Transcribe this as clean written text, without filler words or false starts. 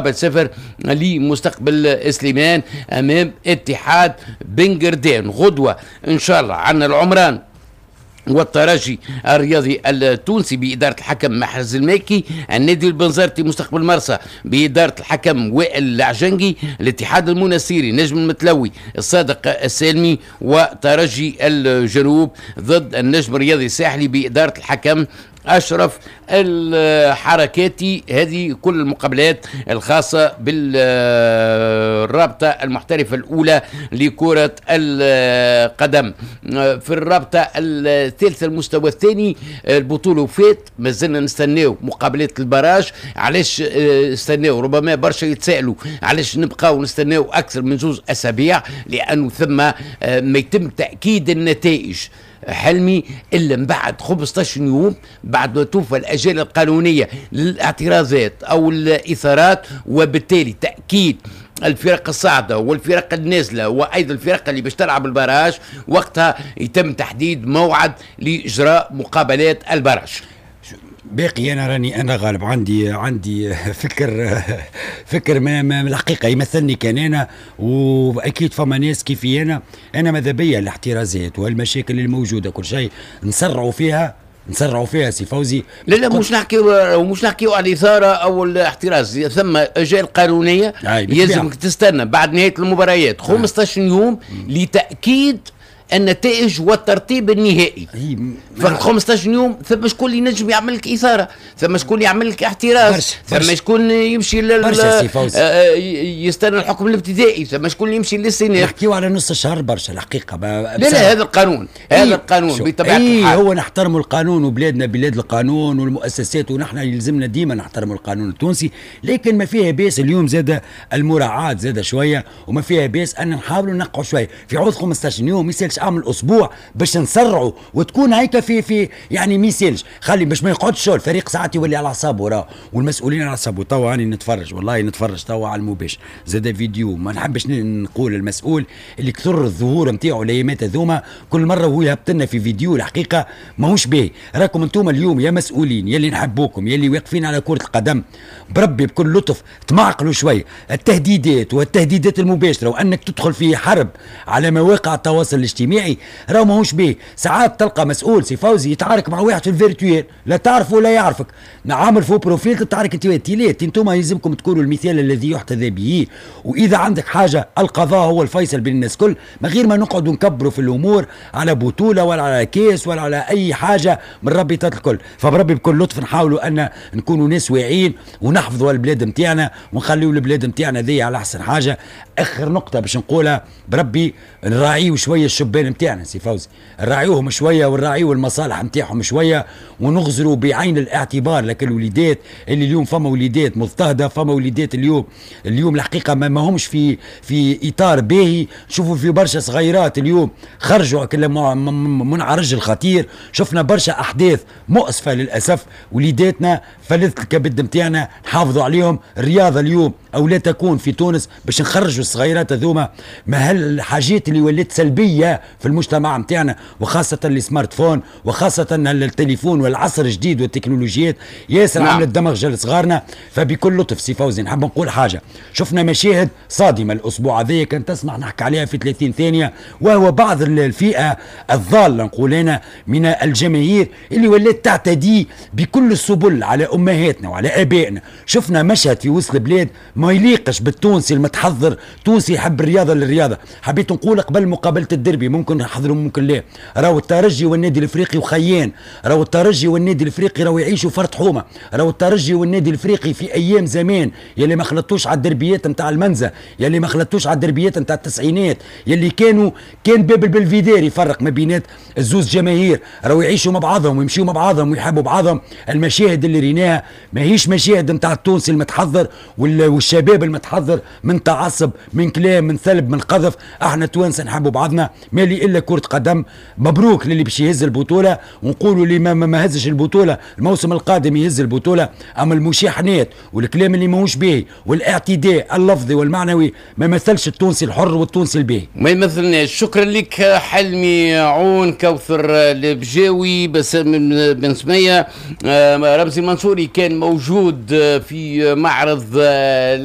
مقابل 0 لمستقبل سليمان امام اتحاد بنجردان. غدوه ان شاء الله عندنا العمران والترجي الرياضي التونسي بإدارة الحكم محرز الماكي، النادي البنزرتي مستقبل مرسى بإدارة الحكم وائل العجنجي، الاتحاد المنستيري نجم المتلوي الصادق السالمي، وترجي الجنوب ضد النجم الرياضي الساحلي بإدارة الحكم أشرف الحركاتي. هذه كل المقابلات الخاصة بالرابطة المحترفة الأولى لكرة القدم. في الرابطة الثالثة المستوى الثاني البطولة وفات، ما زلنا نستناو مقابلات البراج. علاش نستناو؟ ربما برشا يتسائلوا علاش نبقاو نستناو أكثر من 2 أسابيع، لأنه ثم ما يتم تأكيد النتائج حلمي إلا من بعد 15 يوم بعد ما توفى الأجال القانونية للاعتراضات أو الإثارات، وبالتالي تأكيد الفرق الصاعدة والفرق النازلة وأيضا الفرق اللي باش تلعب البراج، وقتها يتم تحديد موعد لإجراء مقابلات البراج. باقي انا غالب عندي فكر ما الحقيقه يمثلني كان انا، واكيد فما ناس كيفي انا ماذا بيا الاحترازات والمشاكل الموجوده كل شيء نسرعوا فيها سي فوزي. لا مش نحكيو على الاثاره او الاحتراز، ثم اجال قانونيه يلزمك تستنى بعد نهايه المباريات 15 يوم لتاكيد النتائج والترتيب النهائي. في 15 يوم ثم شكون اللي ينجم يعمل لك اثاره، ثم شكون يعمل لك احتراز، ثم شكون يمشي يستنى الحكم الابتدائي، ثم شكون اللي يمشي للسينات. نحكيو على نص شهر برشا الحقيقه. لا هذا القانون بطبيعه الحال هو نحترموا القانون، وبلادنا بلاد القانون والمؤسسات، ونحن يلزمنا ديما نحترموا القانون التونسي، لكن ما فيها باس اليوم زاد المراعاة زاد شويه، وما فيها باس ان نحاولوا نقعوا شويه في عوض 15 يوم. يسالش عامل اسبوع باش نسرعوا وتكون هيك في يعني ميسالش، خلي باش ما يقعدش الفريق ساعات يولي على اعصابه راه، والمسؤولين على اعصابه. توا راني نتفرج توا على المباشر زاد فيديو، ما نحبش نقول المسؤول اللي كثر الظهور نتاعو الايامات هذوما كل مره وهو يهبط لنا في فيديو الحقيقه ماهوش باهي. راكم انتم اليوم يا مسؤولين يلي نحبوكم يلي واقفين على كره القدم بربي بكل لطف تمعقلوا شويه. التهديدات المباشره وانك تدخل في حرب على مواقع التواصل الاجتماعي راه ماهوش باهي. ساعات تلقى مسؤول سي فوزي يتعارك مع واحد في الفيرتويال، لا تعرف ولا يعرفك، عامل فو بروفيل تتعارك انت انتم يلزمكم تكونوا المثال الذي يحتذى به. واذا عندك حاجه القضاء هو الفيصل بين الناس كل، من غير ما نقعدوا نكبروا في الامور على بطوله ولا على كيس ولا على اي حاجه من ربطات الكل. فبربي بكل لطف نحاولوا ان نكونوا ناس واعيين ونحفظوا البلاد نتاعنا ونخليوا البلاد نتاعنا ذي على احسن حاجه. اخر نقطه باش نقولها بربي نراعيوا شويه الشبان نتاعنا سي فوزي، نراعيوهم شويه ونراعيوا المصالح نتاعهم شويه، ونغزروا بعين الاعتبار لك الوليدات اللي اليوم فما وليدات مضطهده، فما وليدات اليوم الحقيقه ما همش في اطار باهي. شوفوا في برشا صغيرات اليوم خرجوا منعرج الخطير، شفنا برشا احداث مؤسفه للاسف. وليداتنا فلذت الكبد نتاعنا نحافظوا عليهم. الرياضه اليوم او لا تكون في تونس باش نخرجوا الصغيرات هذوما ما هالحاجات اللي ولات سلبيه في المجتمع نتاعنا، وخاصه السمارت فون وخاصه التليفون والعصر الجديد والتكنولوجيات ياسر عملت دمغ لصغارنا. فبكل لطف سي فوزي نحب نقول حاجه، شفنا مشاهد صادمه الاسبوع هذا كان تسمح نحكي عليها في 30 ثانيه، وهو بعض الفئه الضاله نقول انا من الجماهير اللي ولات تعتدي بكل السبل على امهاتنا وعلى ابائنا. شفنا مشهد في وسط البلاد ما يليقش بالتونسي المتحضر، تونسي يحب الرياضه للرياضه. حبيت نقول قبل مقابله الدربي ممكن نحضروا ممكن لا، راهو الترجي والنادي الافريقي وخيان، راهو الترجي والنادي الافريقي راهو يعيشوا فرط حومه، راهو الترجي والنادي الافريقي في ايام زمان يلي ما خلطوش على الدربيات نتاع المنزه، يلي ما خلطوش على الدربيات نتاع التسعينات، يلي كان باب البلفيدير يفرق ما بينات الزوز جماهير، راهو يعيشوا مع بعضهم ويمشيوا مع بعضهم ويحبوا بعضهم. المشاهد اللي ريناها ماهيش مشاهد نتاع التونسي المتحضر والشباب المتحضر من تعصب من كلام من ثلب من قذف. احنا توانسه نحبوا بعضنا، مالي الا كره قدم. مبروك للي باش يهز البطوله، ونقولوا اللي ما هزش البطوله الموسم القادم يهز البطوله. اما المشاحنات والكلام اللي ماهوش باهي والاعتداء اللفظي والمعنوي ما يمثلش التونسي الحر والتونسي الباهي، ما يمثلناش. شكرا لك حلمي عون كوثر البجاوي بن سميه. رمزي المنصوري كان موجود في معرض